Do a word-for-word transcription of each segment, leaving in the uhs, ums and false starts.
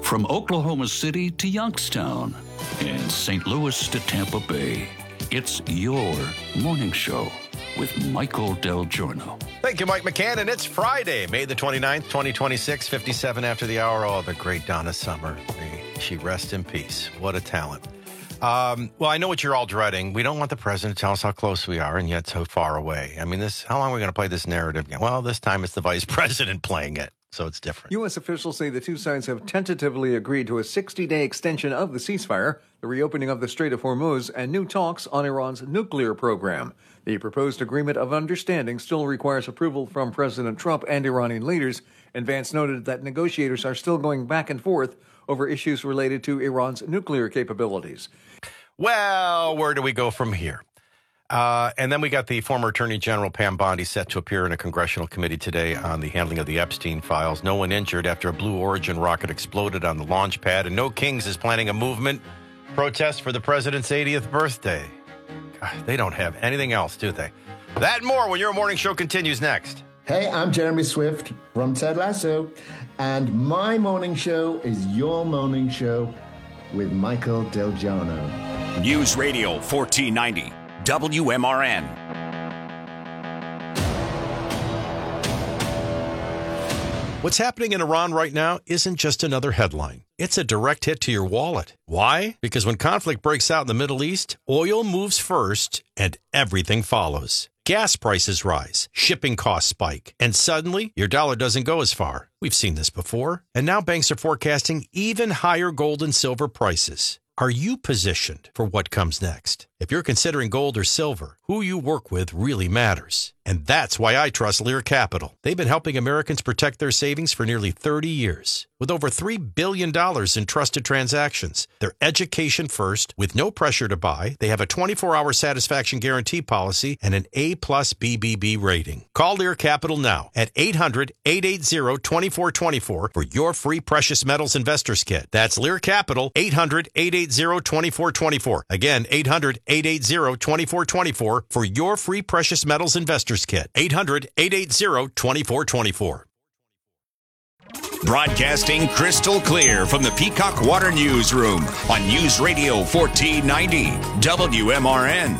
From Oklahoma City to Youngstown and Saint Louis to Tampa Bay, it's your morning show with Michael Del Giorno. Thank you, Mike McCann. It's Friday, May the twenty-ninth, twenty twenty-six, fifty-seven after the hour. Oh, the great Donna Summer. May she rest in peace. What a talent. Um, well, I know what you're all dreading. We don't want the president to tell us how close we are and yet so far away. I mean, this. How long are we going to play this narrative again? Well, this time it's the vice president playing it, so it's different. U S officials say the two sides have tentatively agreed to a sixty-day extension of the ceasefire, the reopening of the Strait of Hormuz, and new talks on Iran's nuclear program. The proposed agreement of understanding still requires approval from President Trump and Iranian leaders, and Vance noted that negotiators are still going back and forth over issues related to Iran's nuclear capabilities. Well, where do we go from here? Uh, and then we got the former Attorney General Pam Bondi set to appear in a congressional committee today on the handling of the Epstein files. No one injured after a Blue Origin rocket exploded on the launch pad, and No Kings is planning a movement protest for the president's eightieth birthday. God, they don't have anything else, do they? That and more when your morning show continues next. Hey, I'm Jeremy Swift from Ted Lasso, and my morning show is your morning show with Michael Del Giorno. News Radio fourteen ninety, W M R N. What's happening in Iran right now isn't just another headline. It's a direct hit to your wallet. Why? Because when conflict breaks out in the Middle East, oil moves first and everything follows. Gas prices rise, shipping costs spike, and suddenly your dollar doesn't go as far. We've seen this before. And now banks are forecasting even higher gold and silver prices. Are you positioned for what comes next? If you're considering gold or silver, who you work with really matters. And that's why I trust Lear Capital. They've been helping Americans protect their savings for nearly thirty years. With over three billion dollars in trusted transactions, they're education first, with no pressure to buy. They have a twenty-four hour satisfaction guarantee policy and an A plus B B B rating. Call Lear Capital now at eight hundred, eight eight zero, two four two four for your free precious metals investors kit. That's Lear Capital, eight hundred, eight eight zero, two four two four. Again, eight hundred, eight eight zero, two four two four for your free precious metals investors kit. eight hundred, eight eight zero, two four two four. Broadcasting crystal clear from the Peacock Water Newsroom on News Radio fourteen ninety, W M R N.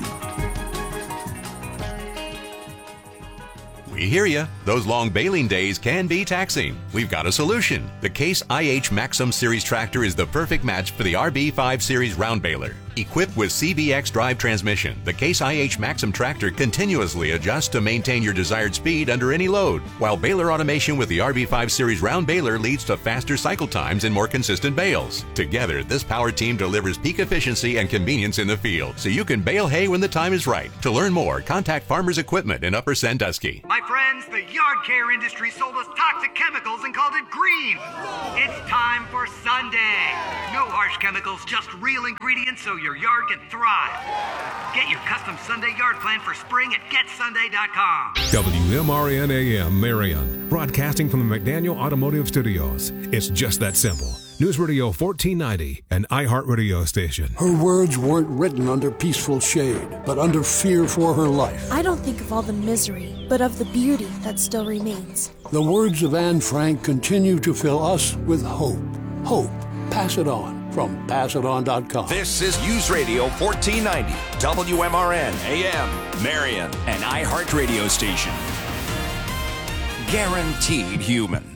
We hear you. Those long baling days can be taxing. We've got a solution. The Case I H Maxim Series tractor is the perfect match for the R B five Series round baler. Equipped with C B X drive transmission, the Case I H Maxim tractor continuously adjusts to maintain your desired speed under any load, while baler automation with the R B five Series round baler leads to faster cycle times and more consistent bales. Together, this power team delivers peak efficiency and convenience in the field, so you can bale hay when the time is right. To learn more, contact Farmers Equipment in Upper Sandusky. My friends, the yard care industry sold us toxic chemicals and called it green. It's time for Sunday. No harsh chemicals, just real ingredients so your yard can thrive. Get your custom Sunday yard plan for spring at get sunday dot com. W M R N A M Marion, broadcasting from the McDaniel Automotive Studios. It's just that simple. News Radio fourteen ninety, an iHeart radio station. Her words weren't written under peaceful shade, but under fear for her life. I don't think of all the misery, but of the beauty that still remains. The words of Anne Frank continue to fill us with hope. Hope. Pass it on from pass it on dot com. This is News Radio fourteen ninety, W M R N A M, Marion, an iHeart radio station. Guaranteed human.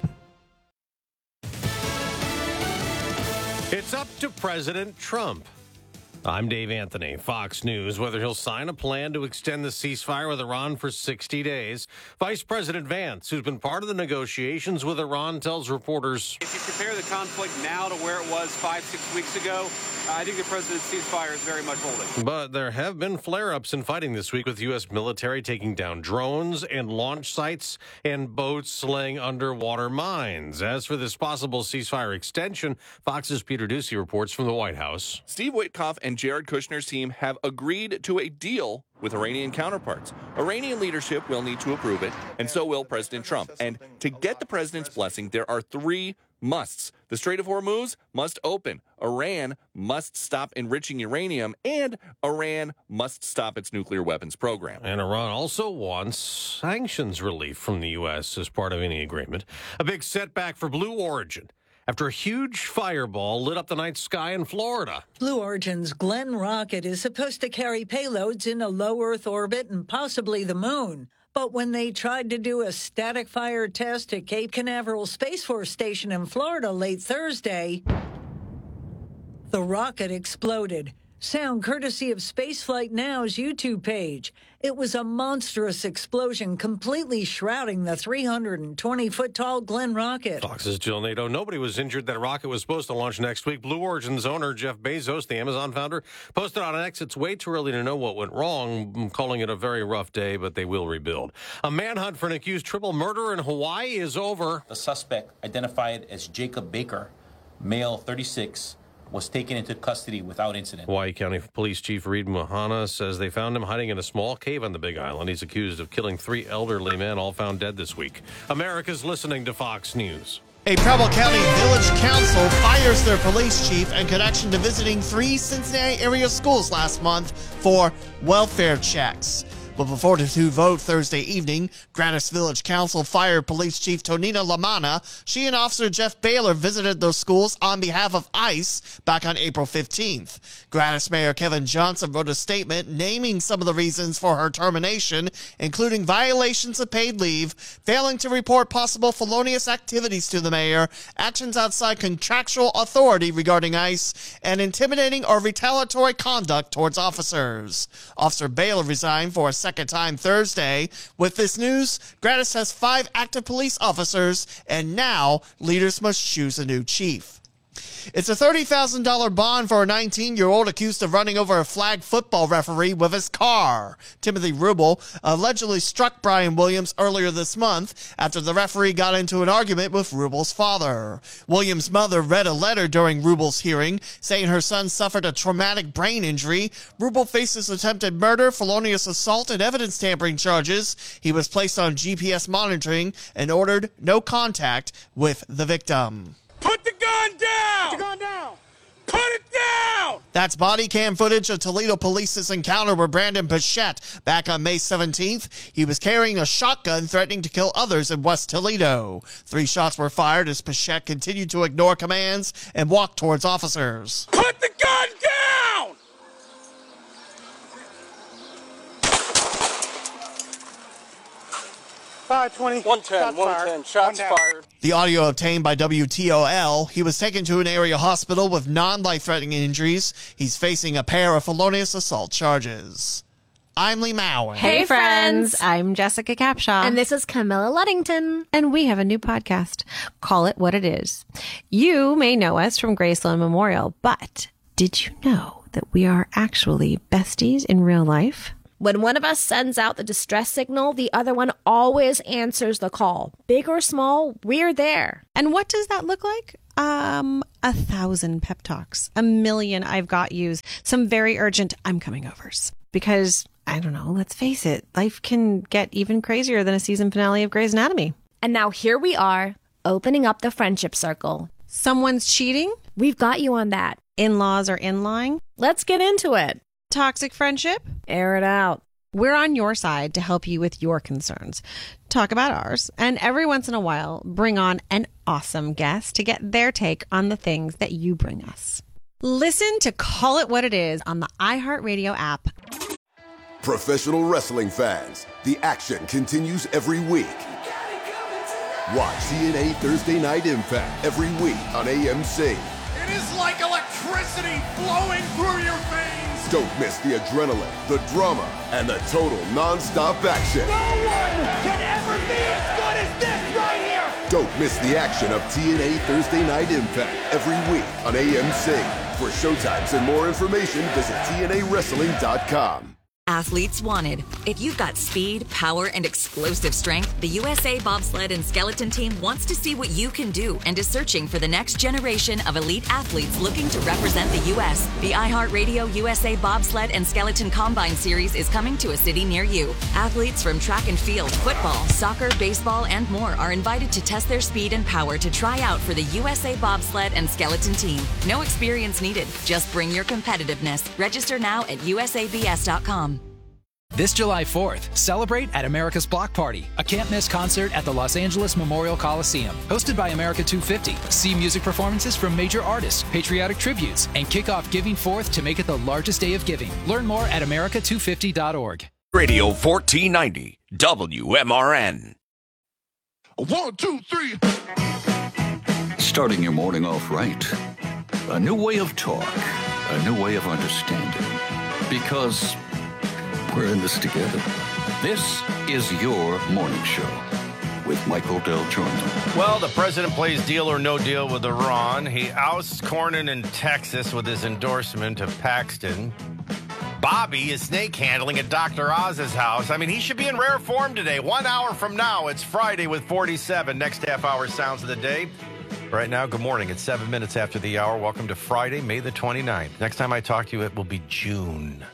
It's up to President Trump. I'm Dave Anthony, Fox News. Whether he'll sign a plan to extend the ceasefire with Iran for sixty days. Vice President Vance, who's been part of the negotiations with Iran, tells reporters, if you compare the conflict now to where it was five, six weeks ago, I think the president's ceasefire is very much holding. But there have been flare-ups in fighting this week with U S military taking down drones and launch sites and boats laying underwater mines. As for this possible ceasefire extension, Fox's Peter Ducey reports from the White House. Steve Witkoff and Jared Kushner's team have agreed to a deal with Iranian counterparts. Iranian leadership will need to approve it, and so will President Trump. And to get the president's blessing, there are three musts. The Strait of Hormuz must open. Iran must stop enriching uranium, and Iran must stop its nuclear weapons program. And Iran also wants sanctions relief from the U S as part of any agreement. A big setback for Blue Origin. after a huge fireball lit up the night sky in Florida. Blue Origin's Glenn rocket is supposed to carry payloads in a low Earth orbit and possibly the moon. But when they tried to do a static fire test at Cape Canaveral Space Force Station in Florida late Thursday, the rocket exploded. Sound courtesy of Spaceflight Now's YouTube page. It was a monstrous explosion, completely shrouding the three hundred twenty foot tall Glenn rocket. Fox's Jill Nato. Nobody was injured. That rocket was supposed to launch next week. Blue Origin's owner, Jeff Bezos, the Amazon founder, posted on X, it's way too early to know what went wrong. I'm calling it a very rough day, but they will rebuild. A manhunt for an accused triple murder in Hawaii is over. The suspect, identified as Jacob Baker, male, thirty-six, was taken into custody without incident. Hawaii County Police Chief Reed Mahana says they found him hiding in a small cave on the Big Island. He's accused of killing three elderly men, all found dead this week. America's listening to Fox News. A Preble County Village Council fires their police chief in connection to visiting three Cincinnati area schools last month for welfare checks. But before the two vote Thursday evening, Grannis Village Council fired Police Chief Tonina Lamana. She and Officer Jeff Baylor visited those schools on behalf of ICE back on April fifteenth. Grannis Mayor Kevin Johnson wrote a statement naming some of the reasons for her termination, including violations of paid leave, failing to report possible felonious activities to the mayor, actions outside contractual authority regarding ICE, and intimidating or retaliatory conduct towards officers. Officer Baylor resigned for a second time Thursday. With this news, Grannis has five active police officers, and now leaders must choose a new chief. It's a thirty thousand dollars bond for a nineteen-year-old accused of running over a flag football referee with his car. Timothy Rubel allegedly struck Brian Williams earlier this month after the referee got into an argument with Rubel's father. Williams' mother read a letter during Rubel's hearing saying her son suffered a traumatic brain injury. Rubel faces attempted murder, felonious assault, and evidence tampering charges. He was placed on G P S monitoring and ordered no contact with the victim. Put the gun down! Put the gun down! Put it down! That's body cam footage of Toledo Police's encounter with Brandon Pichette back on May seventeenth. He was carrying a shotgun threatening to kill others in West Toledo. Three shots were fired as Pichette continued to ignore commands and walk towards officers. Put the gun down! five twenty. one ten, one ten. Shots fired. The audio obtained by W T O L. He was taken to an area hospital with non-life-threatening injuries. He's facing a pair of felonious assault charges. I'm Lee Mowen. Hey, friends. I'm Jessica Capshaw. And this is Camilla Luddington. And we have a new podcast. Call It What It Is. You may know us from Graceland Memorial, but did you know that we are actually besties in real life? When one of us sends out the distress signal, the other one always answers the call. Big or small, we're there. And what does that look like? Um, a thousand pep talks, a million I've got yous, some very urgent I'm coming overs. Because, I don't know, let's face it, life can get even crazier than a season finale of Grey's Anatomy. And now here we are, opening up the friendship circle. Someone's cheating? We've got you on that. In-laws are in-lying? Let's get into it. Toxic friendship? Air it out. We're on your side to help you with your concerns. Talk about ours, and every once in a while, bring on an awesome guest to get their take on the things that you bring us. Listen to Call It What It Is on the iHeartRadio app. Professional wrestling fans, the action continues every week. Watch T N A Thursday Night Impact every week on A M C. It is like electricity flowing through your veins. Don't miss the adrenaline, the drama, and the total non-stop action. No one can ever be as good as this right here. Don't miss the action of T N A Thursday Night Impact every week on A M C. For showtimes and more information, visit T N A wrestling dot com. Athletes wanted. If you've got speed, power, and explosive strength, the U S A Bobsled and Skeleton Team wants to see what you can do and is searching for the next generation of elite athletes looking to represent the U S The iHeartRadio U S A Bobsled and Skeleton Combine Series is coming to a city near you. Athletes from track and field, football, soccer, baseball, and more are invited to test their speed and power to try out for the U S A Bobsled and Skeleton Team. No experience needed. Just bring your competitiveness. Register now at U S A B S dot com. This July fourth, celebrate at America's Block Party, a can't-miss concert at the Los Angeles Memorial Coliseum. Hosted by America two fifty. See music performances from major artists, patriotic tributes, and kick off Giving Fourth to make it the largest day of giving. Learn more at America two fifty dot org. Radio fourteen ninety, W M R N. One, two, three. Starting your morning off right. A new way of talk. A new way of understanding. Because we're in this together. This is your morning show with Michael Del Giorno. Well, the president plays deal or no deal with Iran. He ousts Cornyn in Texas with his endorsement of Paxton. Bobby is snake handling at Doctor Oz's house. I mean, he should be in rare form today. One hour from now, it's Friday with forty-seven. Next half hour sounds of the day. Right now, good morning. It's seven minutes after the hour. Welcome to Friday, May the twenty-ninth. Next time I talk to you, it will be June.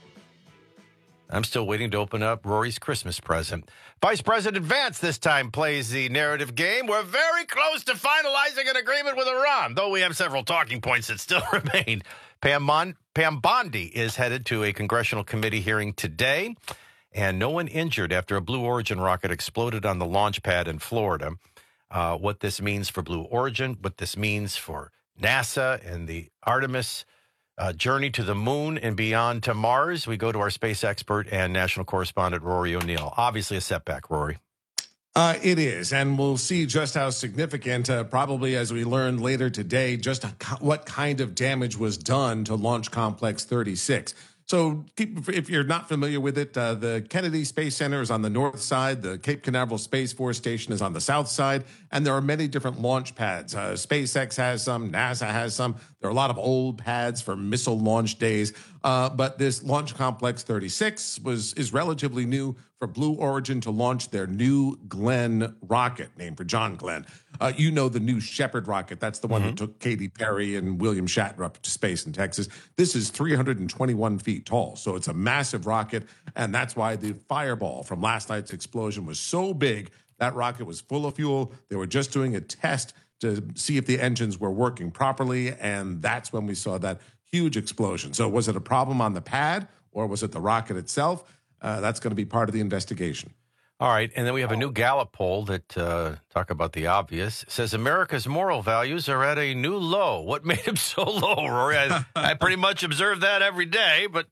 I'm still waiting to open up Rory's Christmas present. Vice President Vance this time plays the narrative game. We're very close to finalizing an agreement with Iran, though we have several talking points that still remain. Pam, Mon- Pam Bondi is headed to a congressional committee hearing today, and no one injured after a Blue Origin rocket exploded on the launch pad in Florida. Uh, what this means for Blue Origin, what this means for NASA and the Artemis Uh, journey to the moon and beyond to Mars. We go to our space expert and national correspondent, Rory O'Neill. Obviously a setback, Rory. Uh, it is, and we'll see just how significant, uh, probably as we learn later today, just what kind of damage was done to Launch Complex thirty-six. So keep, if you're not familiar with it, uh, the Kennedy Space Center is on the north side. The Cape Canaveral Space Force Station is on the south side. And there are many different launch pads. Uh, SpaceX has some. NASA has some. There are a lot of old pads for missile launch days. Uh, but this Launch Complex thirty-six was is relatively new for Blue Origin to launch their New Glenn rocket, named for John Glenn. Uh, you know the New Shepard rocket. That's the one Mm-hmm. that took Katy Perry and William Shatner up to space in Texas. This is three hundred twenty-one feet tall, so it's a massive rocket, and that's why the fireball from last night's explosion was so big. That rocket was full of fuel. They were just doing a test to see if the engines were working properly, and that's when we saw that huge explosion. So was it a problem on the pad, or was it the rocket itself? Uh, that's going to be part of the investigation. All right, and then we have a new Gallup poll that, uh, talk about the obvious, says America's moral values are at a new low. What made them so low, Rory? I, I pretty much observe that every day, but...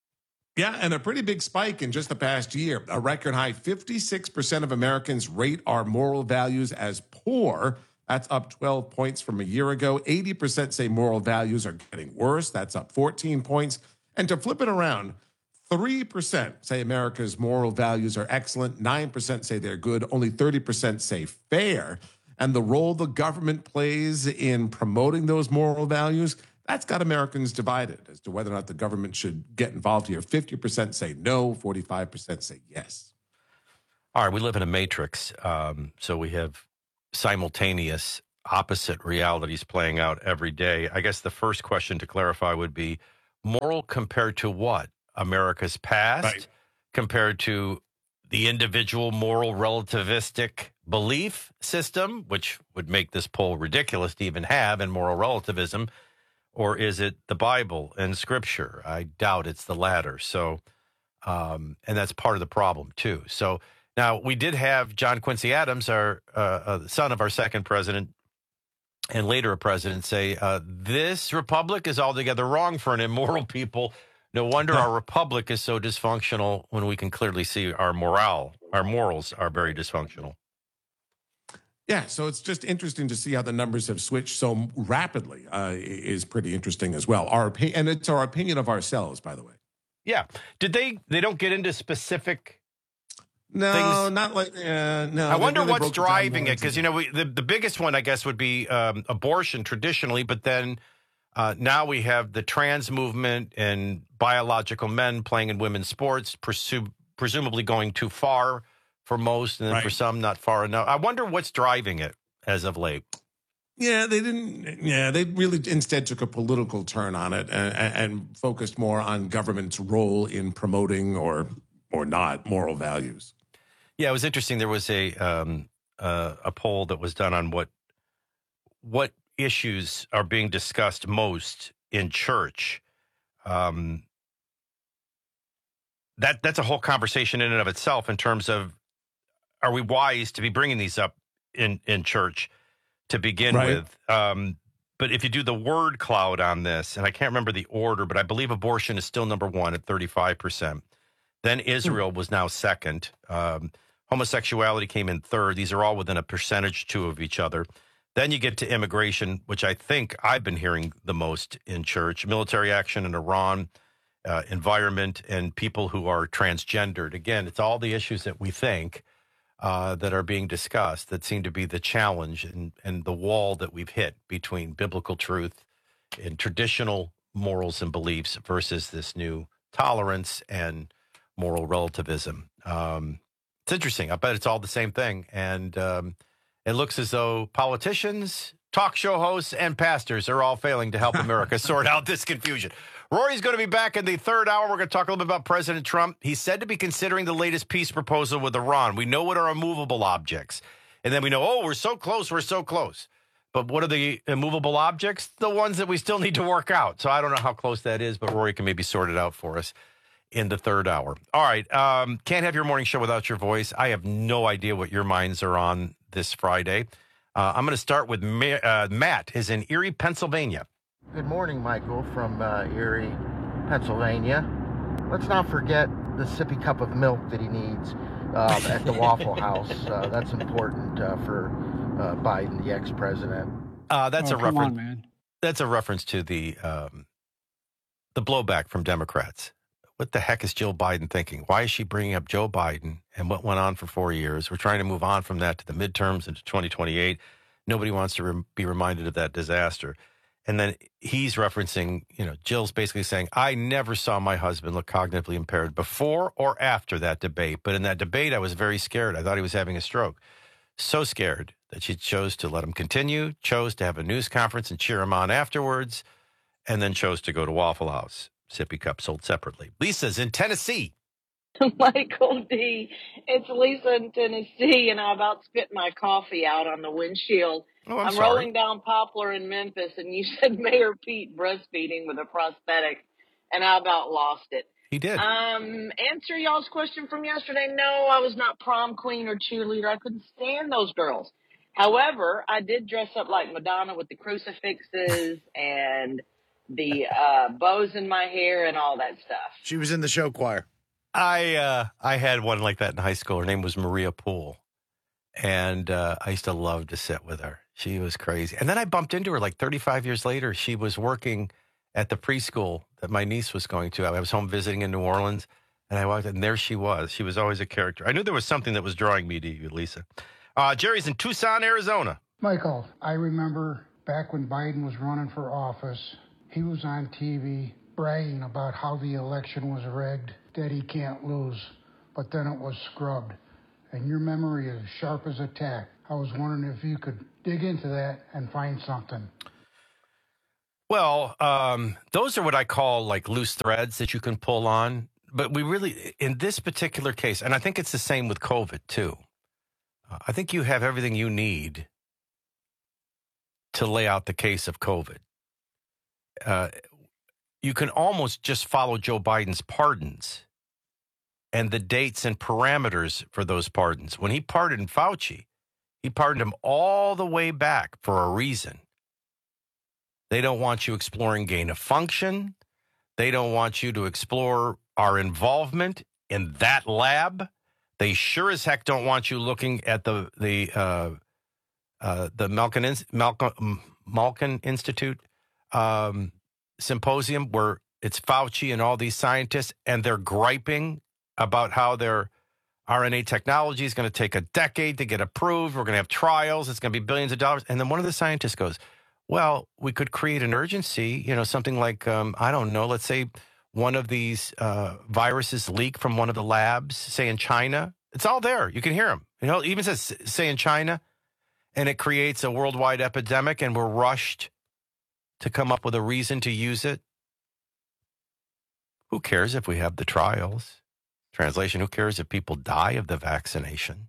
Yeah, and a pretty big spike in just the past year. A record high, fifty-six percent of Americans rate our moral values as poor. That's up twelve points from a year ago. eighty percent say moral values are getting worse. That's up fourteen points. And to flip it around, three percent say America's moral values are excellent. nine percent say they're good. Only thirty percent say fair. And the role the government plays in promoting those moral values, that's got Americans divided as to whether or not the government should get involved here. fifty percent say no. forty-five percent say yes. All right, we live in a matrix, um, so we have simultaneous opposite realities playing out every day. I guess the first question to clarify would be moral compared to what? America's past, right, compared to the individual moral relativistic belief system, which would make this poll ridiculous to even have in moral relativism, or is it the Bible and Scripture? I doubt it's the latter. So, um, and that's part of the problem too. So now we did have John Quincy Adams, our uh, uh, son of our second president, and later a president, say uh, this republic is altogether wrong for an immoral people. No wonder our republic is so dysfunctional when we can clearly see our morale, our morals are very dysfunctional. Yeah, so it's just interesting to see how the numbers have switched so rapidly. Uh, is pretty interesting as well. Our opi- and it's our opinion of ourselves, by the way. Yeah. Did they? They don't get into specific. No, things? not like. Uh, no. I they wonder really what's broke down driving more it, because into- you know we, the the biggest one, I guess, would be um, abortion traditionally, but then uh, now we have the trans movement and biological men playing in women's sports, pursue, presumably going too far for most, and then Right. for some not far enough. I wonder what's driving it as of late. Yeah, they didn't. Yeah, they really instead took a political turn on it and, and focused more on government's role in promoting or or not moral values. Yeah, it was interesting. There was a um, uh, a poll that was done on what what issues are being discussed most in church. Um, that that's a whole conversation in and of itself in terms of, are we wise to be bringing these up in, in church to begin Right. with? Um, but if you do the word cloud on this, and I can't remember the order, but I believe abortion is still number one at thirty-five percent. Then Israel was now second. Um, homosexuality came in third. These are all within a percentage two of each other. Then you get to immigration, which I think I've been hearing the most in church, military action in Iran, uh, environment, and people who are transgendered. Again, it's all the issues that we think uh, that are being discussed that seem to be the challenge and, and the wall that we've hit between biblical truth and traditional morals and beliefs versus this new tolerance and moral relativism. Um, it's interesting. I bet it's all the same thing. And um, it looks as though politicians, talk show hosts, and pastors are all failing to help America sort out this confusion. Rory's going to be back in the third hour. We're going to talk a little bit about President Trump. He's said to be considering the latest peace proposal with Iran. We know what are immovable objects. And then we know, oh, we're so close, we're so close. But what are the immovable objects? The ones that we still need to work out. So I don't know how close that is, but Rory can maybe sort it out for us in the third hour. All right. Um, can't have your morning show without your voice. I have no idea what your minds are on this Friday. Uh, I'm going to start with Ma- uh, Matt is in Erie, Pennsylvania. Good morning, Michael, from uh, Erie, Pennsylvania. Let's not forget the sippy cup of milk that he needs uh, at the Waffle House. Uh, that's important uh, for uh, Biden, the ex-president. Uh, that's Oh, a come reference. on, man. That's a reference to the um, the blowback from Democrats. What the heck is Jill Biden thinking? Why is she bringing up Joe Biden and what went on for four years? We're trying to move on from that to the midterms into twenty twenty-eight. Nobody wants to re- be reminded of that disaster. And then he's referencing, you know, Jill's basically saying, I never saw my husband look cognitively impaired before or after that debate. But in that debate, I was very scared. I thought he was having a stroke. So scared that she chose to let him continue, chose to have a news conference and cheer him on afterwards, and then chose to go to Waffle House. Sippy cup sold separately. Lisa's in Tennessee. Michael D. It's Lisa in Tennessee, and I about spit my coffee out on the windshield. Oh, I'm I'm sorry. rolling down Poplar in Memphis, and you said Mayor Pete breastfeeding with a prosthetic, and I about lost it. He did. Um, answer y'all's question from yesterday. No, I was not prom queen or cheerleader. I couldn't stand those girls. However, I did dress up like Madonna with the crucifixes and the uh, bows in my hair and all that stuff. She was in the show choir. I uh, I had one like that in high school. Her name was Maria Poole. And uh, I used to love to sit with her. She was crazy. And then I bumped into her like thirty-five years later. She was working at the preschool that my niece was going to. I was home visiting in New Orleans, and I walked in, and there she was. She was always a character. I knew there was something that was drawing me to you, Lisa. Uh, Jerry's in Tucson, Arizona. Michael, I remember back when Biden was running for office, he was on T V bragging about how the election was rigged, that he can't lose, but then it was scrubbed. And your memory is sharp as a tack. I was wondering if you could dig into that and find something. Well, um, those are what I call like loose threads that you can pull on. But we really, in this particular case, and I think it's the same with COVID too. Uh, I think you have everything you need to lay out the case of COVID. Uh, you can almost just follow Joe Biden's pardons and the dates and parameters for those pardons. When he pardoned Fauci, he pardoned him all the way back for a reason. They don't want you exploring gain of function. They don't want you to explore our involvement in that lab. They sure as heck don't want you looking at the the uh, uh, the Malkin Malkin, Malkin Institute um, symposium where it's Fauci and all these scientists, and they're griping about how their R N A technology is going to take a decade to get approved. We're going to have trials. It's going to be billions of dollars. And then one of the scientists goes, well, we could create an urgency, you know, something like, um, I don't know, let's say one of these uh, viruses leak from one of the labs, say in China. It's all there. You can hear them. You know, it even says, say in China, and it creates a worldwide epidemic, and we're rushed to come up with a reason to use it. Who cares if we have the trials? Translation, who cares if people die of the vaccination?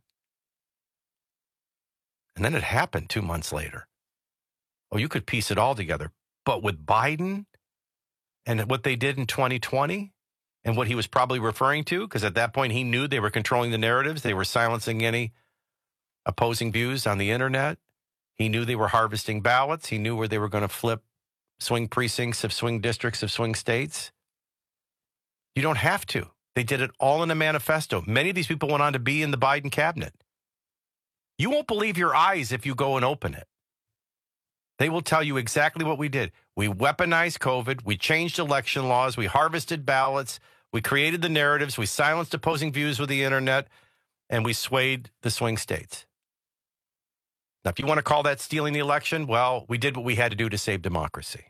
And then it happened two months later. Oh, you could piece it all together. But with Biden and what they did in twenty twenty, and what he was probably referring to, because at that point he knew they were controlling the narratives. They were silencing any opposing views on the internet. He knew they were harvesting ballots. He knew where they were going to flip swing precincts of swing districts of swing states. You don't have to. They did it all in a manifesto. Many of these people went on to be in the Biden cabinet. You won't believe your eyes if you go and open it. They will tell you exactly what we did. We weaponized COVID. We changed election laws. We harvested ballots. We created the narratives. We silenced opposing views with the internet. And we swayed the swing states. Now, if you want to call that stealing the election, well, we did what we had to do to save democracy.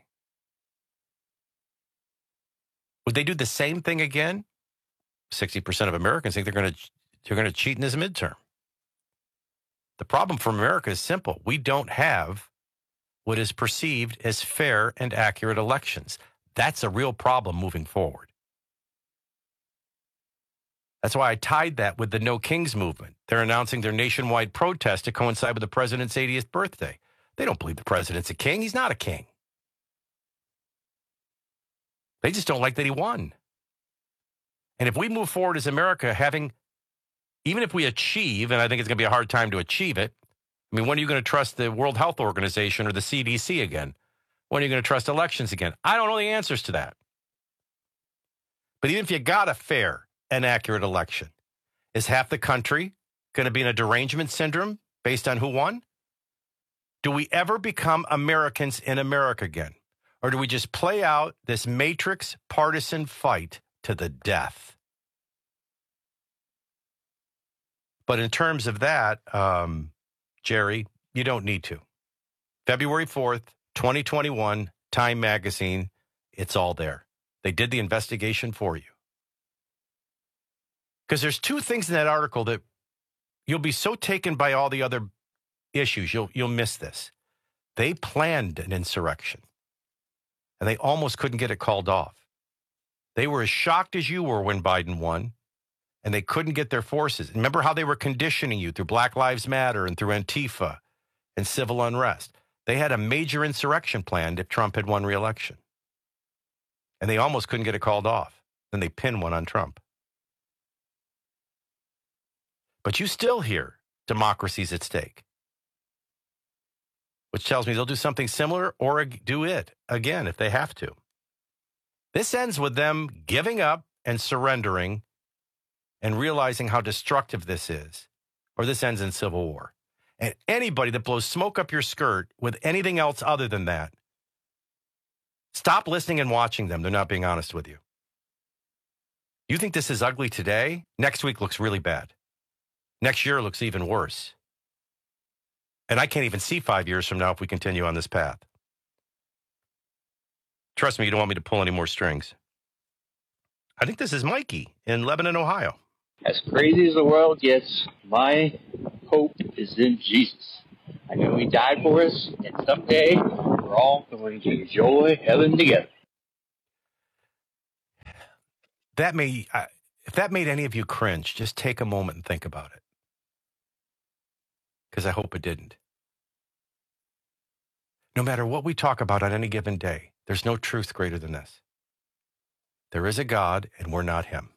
Would they do the same thing again? sixty percent of Americans think they're going to they're going to cheat in this midterm. The problem for America is simple. We don't have what is perceived as fair and accurate elections. That's a real problem moving forward. That's why I tied that with the No Kings movement. They're announcing their nationwide protest to coincide with the president's eightieth birthday. They don't believe the president's a king. He's not a king. They just don't like that he won. And if we move forward as America, having, even if we achieve, and I think it's going to be a hard time to achieve it, I mean, when are you going to trust the World Health Organization or the C D C again? When are you going to trust elections again? I don't know the answers to that. But even if you got a fair and accurate election, is half the country going to be in a derangement syndrome based on who won? Do we ever become Americans in America again? Or do we just play out this matrix partisan fight to the death? But in terms of that, um, Jerry, you don't need to. February fourth, twenty twenty-one, Time Magazine, it's all there. They did the investigation for you. Because there's two things in that article that you'll be so taken by all the other issues, you'll you'll miss this. They planned an insurrection, and they almost couldn't get it called off. They were as shocked as you were when Biden won, and they couldn't get their forces. Remember how they were conditioning you through Black Lives Matter and through Antifa and civil unrest. They had a major insurrection planned if Trump had won re-election. And they almost couldn't get it called off. Then they pinned one on Trump. But you still hear democracy's at stake, which tells me they'll do something similar or do it again if they have to. This ends with them giving up and surrendering and realizing how destructive this is, or this ends in civil war. And anybody that blows smoke up your skirt with anything else other than that, stop listening and watching them. They're not being honest with you. You think this is ugly today? Next week looks really bad. Next year looks even worse. And I can't even see five years from now if we continue on this path. Trust me, you don't want me to pull any more strings. I think this is Mikey in Lebanon, Ohio. As crazy as the world gets, my hope is in Jesus. I know he died for us, and someday we're all going to enjoy heaven together. That may, uh, if that made any of you cringe, just take a moment and think about it. Because I hope it didn't. No matter what we talk about on any given day, there's no truth greater than this. There is a God, and we're not him.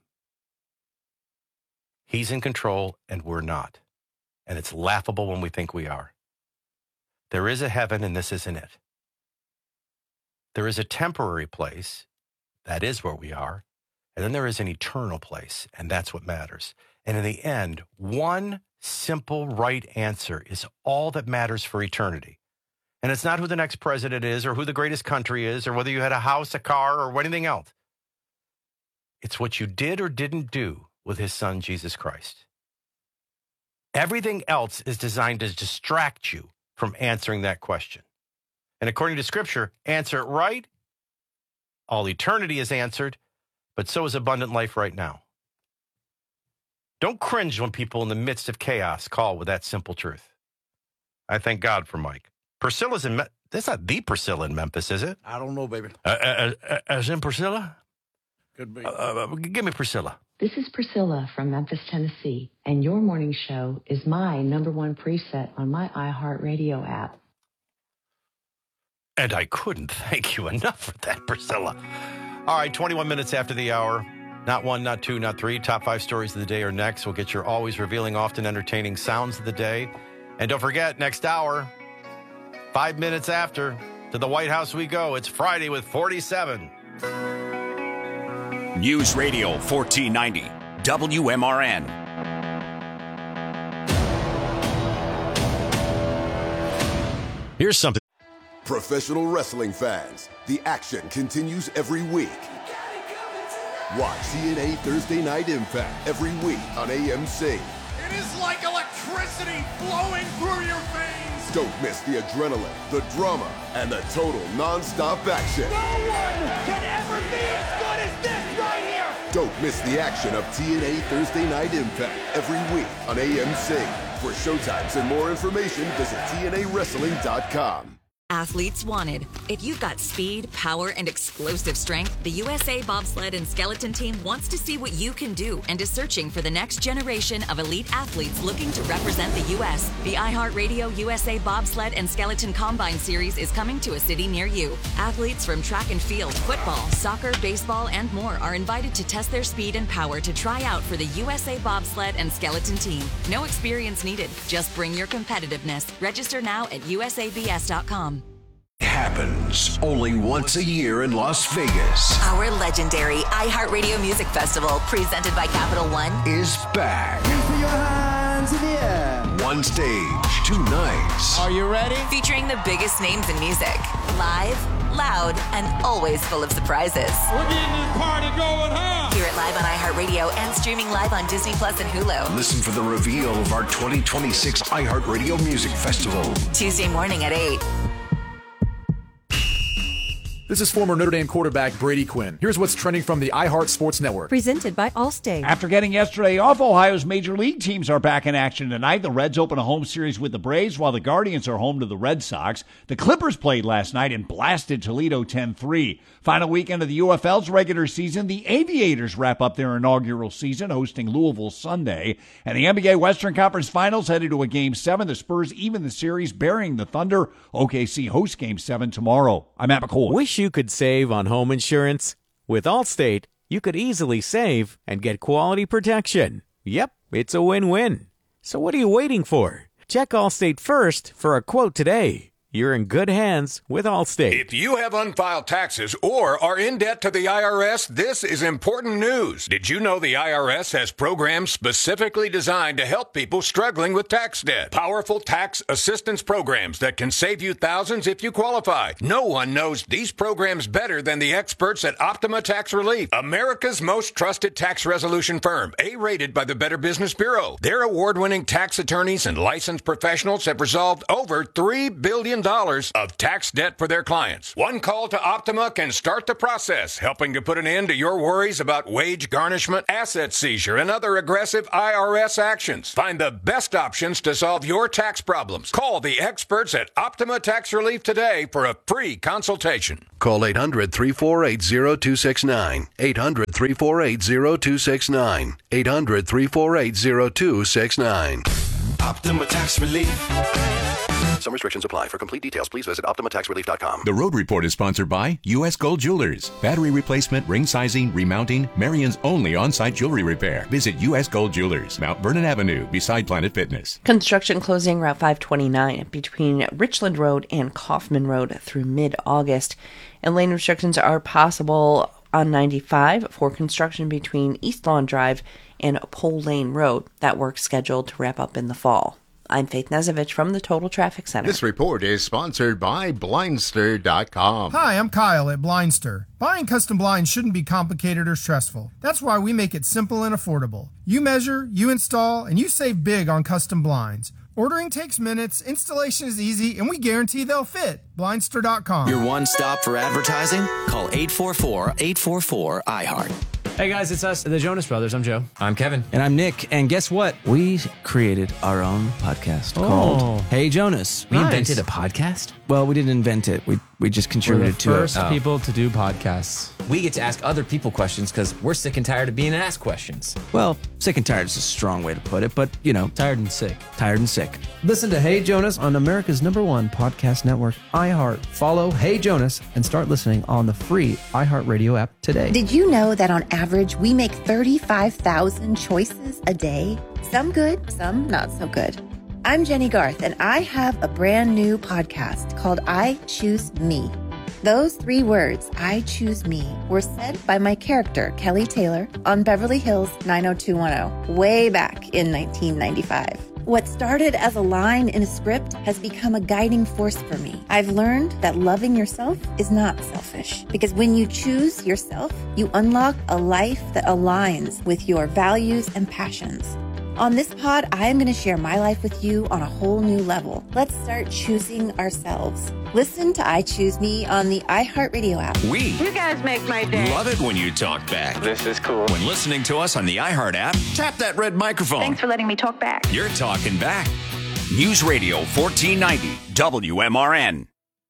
He's in control, and we're not. And it's laughable when we think we are. There is a heaven, and this isn't it. There is a temporary place. That is where we are. And then there is an eternal place, and that's what matters. And in the end, one simple right answer is all that matters for eternity. And it's not who the next president is or who the greatest country is or whether you had a house, a car, or anything else. It's what you did or didn't do with his son, Jesus Christ. Everything else is designed to distract you from answering that question. And according to Scripture, answer it right, all eternity is answered, but so is abundant life right now. Don't cringe when people in the midst of chaos call with that simple truth. I thank God for Mike. Priscilla's in, Me- that's not the Priscilla in Memphis, is it? I don't know, baby. Uh, uh, uh, as in Priscilla? Could be. Uh, uh, give me Priscilla. This is Priscilla from Memphis, Tennessee, and your morning show is my number one preset on my iHeartRadio app. And I couldn't thank you enough for that, Priscilla. All right, twenty-one minutes after the hour. Not one, not two, not three. Top five stories of the day are next. We'll get your always revealing, often entertaining sounds of the day. And don't forget, next hour, five minutes after, to the White House we go. It's Friday with forty-seven. News Radio fourteen ninety, W M R N. Here's something. Professional wrestling fans, the action continues every week. Watch T N A Thursday Night Impact every week on A M C. It is like electricity flowing through your veins. Don't miss the adrenaline, the drama, and the total non-stop action. No one can ever be as good as this right here. Don't miss the action of T N A Thursday Night Impact every week on A M C. For showtimes and more information, visit T N A wrestling dot com. Athletes wanted. If you've got speed, power, and explosive strength, the U S A Bobsled and Skeleton Team wants to see what you can do and is searching for the next generation of elite athletes looking to represent the U S. The iHeartRadio U S A Bobsled and Skeleton Combine Series is coming to a city near you. Athletes from track and field, football, soccer, baseball, and more are invited to test their speed and power to try out for the U S A Bobsled and Skeleton Team. No experience needed. Just bring your competitiveness. Register now at U S A B S dot com. Happens only once a year in Las Vegas. Our legendary iHeartRadio Music Festival, presented by Capital One, is back. Put your hands in the air. One stage, two nights. Are you ready? featuring the biggest names in music. Live, loud, and always full of surprises. We're getting this party going, huh? Hear it live on iHeartRadio and streaming live on Disney Plus and Hulu. Listen for the reveal of our twenty twenty-six iHeartRadio Music Festival. Tuesday morning at eight. This is former Notre Dame quarterback Brady Quinn. Here's what's trending from the iHeart Sports Network. Presented by Allstate. After getting yesterday off, Ohio's major league teams are back in action tonight. The Reds open a home series with the Braves, while the Guardians are home to the Red Sox. The Clippers played last night and blasted Toledo ten three. Final weekend of the U F L's regular season, the Aviators wrap up their inaugural season, hosting Louisville Sunday. And the N B A Western Conference Finals headed to a Game seven. The Spurs even the series, burying the Thunder. O K C hosts Game seven tomorrow. I'm Matt McCoy. Wish you could save on home insurance? With Allstate, you could easily save and get quality protection. Yep, it's a win-win. So what are you waiting for? Check Allstate first for a quote today. You're in good hands with Allstate. If you have unfiled taxes or are in debt to the I R S, this is important news. Did you know the I R S has programs specifically designed to help people struggling with tax debt? Powerful tax assistance programs that can save you thousands if you qualify. No one knows these programs better than the experts at Optima Tax Relief, America's most trusted tax resolution firm, A-rated by the Better Business Bureau. Their award-winning tax attorneys and licensed professionals have resolved over three billion dollars of tax debt for their clients. One call to Optima can start the process, helping to put an end to your worries about wage garnishment, asset seizure, and other aggressive I R S actions. Find the best options to solve your tax problems. Call the experts at Optima Tax Relief today for a free consultation. Call eight hundred, three four eight, zero two six nine. eight hundred, three four eight, zero two six nine. eight hundred, three four eight, zero two six nine. Optima Tax Relief. Some restrictions apply. For complete details, please visit Optima Tax Relief dot com. The Road Report is sponsored by U S Gold Jewelers. Battery replacement, ring sizing, remounting, Marion's only on-site jewelry repair. Visit U S Gold Jewelers, Mount Vernon Avenue, beside Planet Fitness. Construction closing Route five twenty-nine between Richland Road and Kaufman Road through mid-August. And lane restrictions are possible on ninety-five for construction between East Lawn Drive and Pole Lane Road. That work's scheduled to wrap up in the fall. I'm Faith Nezevich from the Total Traffic Center. This report is sponsored by Blindster dot com. Hi, I'm Kyle at Blindster. Buying custom blinds shouldn't be complicated or stressful. That's why we make it simple and affordable. You measure, you install, and you save big on custom blinds. Ordering takes minutes, installation is easy, and we guarantee they'll fit. Blindster dot com. Your one stop for advertising? Call eight four four, eight four four, I heart. Hey guys, it's us, the Jonas Brothers. I'm Joe. I'm Kevin. And I'm Nick. And guess what? We created our own podcast oh. called Hey Jonas. We nice. invented a podcast? Well, we didn't invent it. We we just contributed to it. We're the first oh. people to do podcasts. We get to ask other people questions because we're sick and tired of being asked questions. Well, sick and tired is a strong way to put it, but, you know. Tired and sick. Tired and sick. Listen to Hey Jonas on America's number one podcast network, iHeart. Follow Hey Jonas and start listening on the free iHeartRadio app today. Did you know that on average, average, we make thirty-five thousand choices a day. Some good, some not so good. I'm Jenny Garth, and I have a brand new podcast called I Choose Me. Those three words, I choose me, were said by my character, Kelly Taylor, on Beverly Hills nine oh two one oh, way back in nineteen ninety-five. What started as a line in a script has become a guiding force for me. I've learned that loving yourself is not selfish, because when you choose yourself, you unlock a life that aligns with your values and passions. On this pod, I am going to share my life with you on a whole new level. Let's start choosing ourselves. Listen to I Choose Me on the iHeartRadio app. We You guys make my day. love it when you talk back. This is cool. When listening to us on the iHeart app, tap that red microphone. Thanks for letting me talk back. You're talking back. News Radio fourteen ninety W M R N.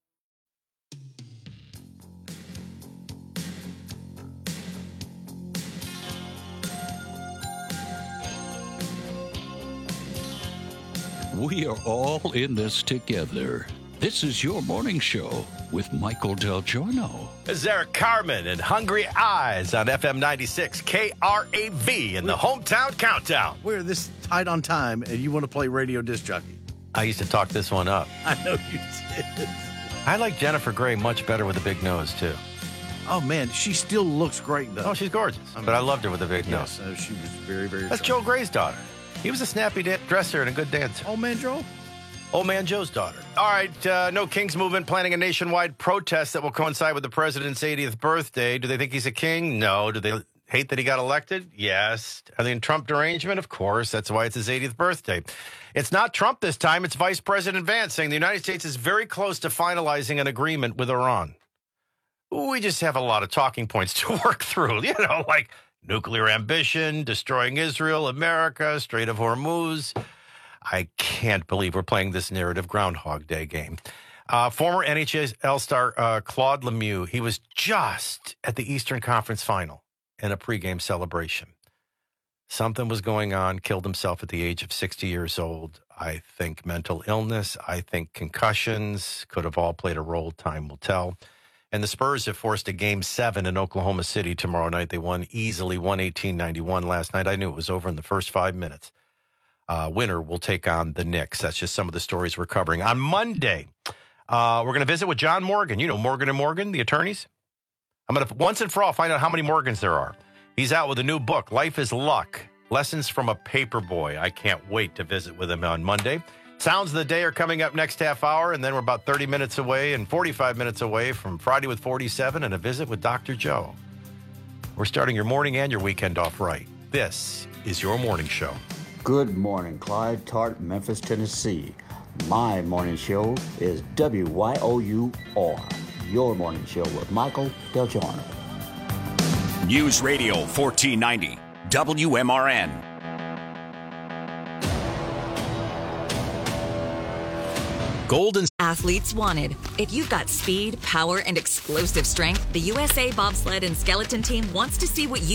We are all in this together. This is your morning show with Michael Del Giorno. This is Eric Carmen and Hungry Eyes on F M ninety-six K R A V in the Hometown Countdown. We're this tight on time, and you want to play radio disc jockey. I used to talk this one up. I know you did. I like Jennifer Grey much better with a big nose, too. Oh, man, she still looks great, though. Oh, she's gorgeous. I mean, but I loved her with a big yes, nose. Uh, she was very, very That's charming. Joe Gray's daughter. He was a snappy da- dresser and a good dancer. Old Man Joe? Old Man Joe's daughter. All right, uh, No Kings Movement planning a nationwide protest that will coincide with the president's eightieth birthday. Do they think he's a king? No. Do they hate that he got elected? Yes. Are they in Trump derangement? Of course. That's why it's his eightieth birthday. It's not Trump this time. It's Vice President Vance saying the United States is very close to finalizing an agreement with Iran. We just have a lot of talking points to work through, you know, like nuclear ambition, destroying Israel, America, Strait of Hormuz. I can't believe we're playing this narrative Groundhog Day game. Uh, former N H L star uh, Claude Lemieux, he was just at the Eastern Conference Final in a pregame celebration. Something was going on, killed himself at the age of sixty years old. I think mental illness, I think concussions could have all played a role. Time will tell. And the Spurs have forced a game seven in Oklahoma City tomorrow night. They won easily, one eighteen ninety-one last night. I knew it was over in the first five minutes. Uh, winner will take on the Knicks. That's just some of the stories we're covering. On Monday, uh, we're going to visit with John Morgan. You know Morgan and Morgan, the attorneys. I'm going to, once and for all, find out how many Morgans there are. He's out with a new book, Life is Luck, Lessons from a Paperboy. I can't wait to visit with him on Monday. Sounds of the Day are coming up next half hour, and then we're about thirty minutes away and forty-five minutes away from Friday with forty-seven and a visit with Doctor Joe. We're starting your morning and your weekend off right. This is your morning show. Good morning, Clyde Tart, Memphis, Tennessee. My morning show is W Y O U R, your morning show with Michael Del Giorno. News Radio fourteen ninety W M R N. Golden Athletes Wanted. If you've got speed, power, and explosive strength, the U S A Bobsled and Skeleton Team wants to see what you